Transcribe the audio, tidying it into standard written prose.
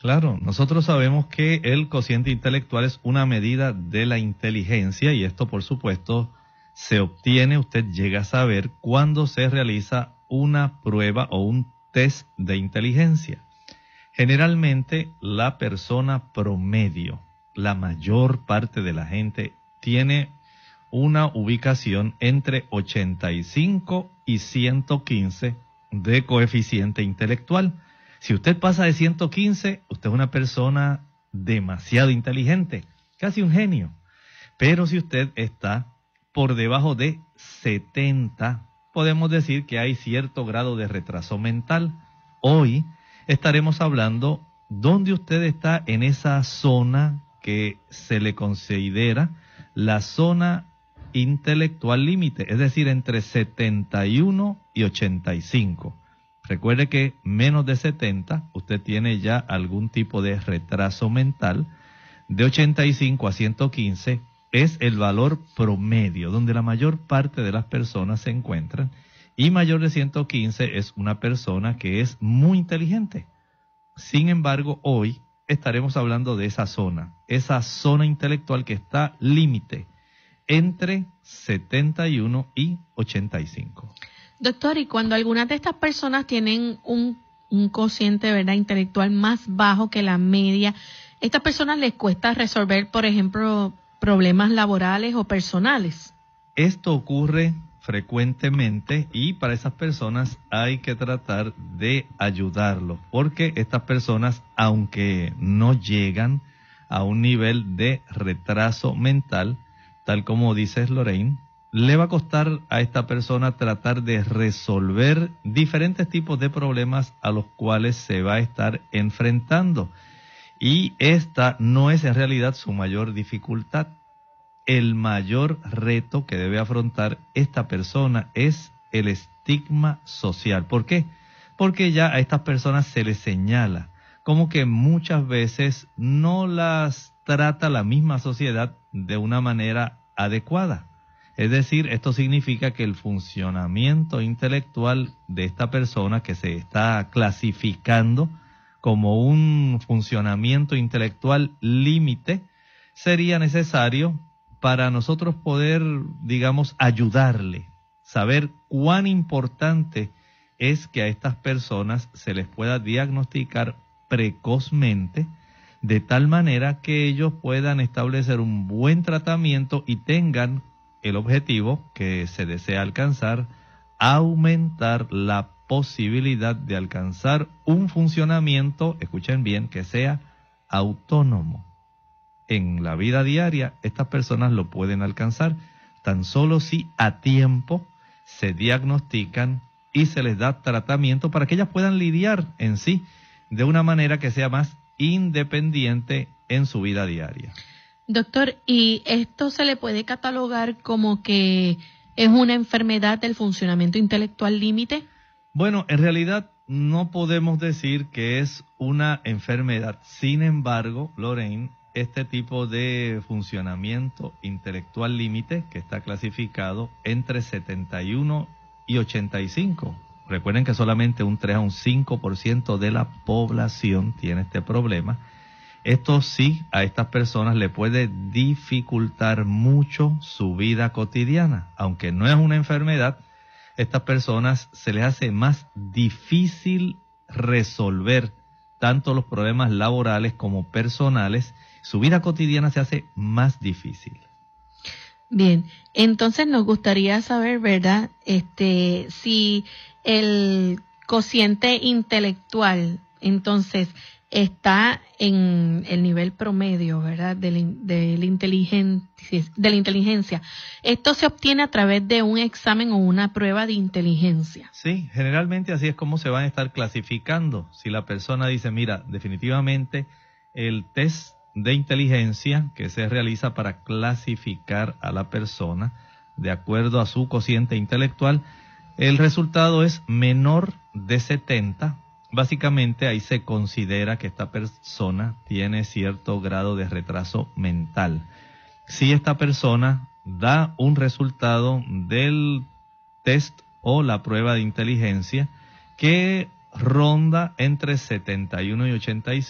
Claro, nosotros sabemos que el cociente intelectual es una medida de la inteligencia y esto, por supuesto, se obtiene, usted llega a saber cuando se realiza una prueba o un test de inteligencia. Generalmente, la persona promedio, la mayor parte de la gente, tiene una ubicación entre 85 y 115 de coeficiente intelectual. Si usted pasa de 115, usted es una persona demasiado inteligente, casi un genio. Pero si usted está por debajo de 70, podemos decir que hay cierto grado de retraso mental. Hoy estaremos hablando dónde usted está en esa zona que se le considera la zona intelectual límite, es decir, entre 71 y 85. Recuerde que menos de 70, usted tiene ya algún tipo de retraso mental. De 85 a 115 es el valor promedio, donde la mayor parte de las personas se encuentran. Y mayor de 115 es una persona que es muy inteligente. Sin embargo, hoy estaremos hablando de esa zona intelectual que está límite entre 71 y 85. Doctor, y cuando algunas de estas personas tienen un cociente, ¿verdad?, intelectual más bajo que la media, ¿estas personas les cuesta resolver, por ejemplo, problemas laborales o personales? Esto ocurre frecuentemente y para esas personas hay que tratar de ayudarlos, porque estas personas, aunque no llegan a un nivel de retraso mental, tal como dices, Lorraine, le va a costar a esta persona tratar de resolver diferentes tipos de problemas a los cuales se va a estar enfrentando. Y esta no es en realidad su mayor dificultad. El mayor reto que debe afrontar esta persona es el estigma social. ¿Por qué? Porque ya a estas personas se les señala como que muchas veces no las trata la misma sociedad de una manera adecuada. Es decir, esto significa que el funcionamiento intelectual de esta persona que se está clasificando como un funcionamiento intelectual límite, sería necesario para nosotros poder, digamos, ayudarle, saber cuán importante es que a estas personas se les pueda diagnosticar precozmente, de tal manera que ellos puedan establecer un buen tratamiento y tengan el objetivo que se desea alcanzar, aumentar la posibilidad de alcanzar un funcionamiento, escuchen bien, que sea autónomo. En la vida diaria, estas personas lo pueden alcanzar tan solo si a tiempo se diagnostican y se les da tratamiento para que ellas puedan lidiar en sí de una manera que sea más independiente en su vida diaria. Doctor, ¿y esto se le puede catalogar como que es una enfermedad del funcionamiento intelectual límite? Bueno, en realidad no podemos decir que es una enfermedad. Sin embargo, Lorraine, este tipo de funcionamiento intelectual límite que está clasificado entre 71 y 85. Recuerden que solamente un 3 a un 5% de la población tiene este problema. Esto sí, a estas personas le puede dificultar mucho su vida cotidiana. Aunque no es una enfermedad, estas personas se les hace más difícil resolver tanto los problemas laborales como personales. Su vida cotidiana se hace más difícil. Bien, entonces nos gustaría saber, ¿verdad?, si el cociente intelectual, entonces, está en el nivel promedio, ¿verdad?, de la inteligencia. ¿Esto se obtiene a través de un examen o una prueba de inteligencia? Sí, generalmente así es como se van a estar clasificando. Si la persona dice, mira, definitivamente el test de inteligencia que se realiza para clasificar a la persona de acuerdo a su cociente intelectual, el resultado es menor de 70. Básicamente ahí se considera que esta persona tiene cierto grado de retraso mental. Si esta persona da un resultado del test o la prueba de inteligencia que ronda entre 71 y 85,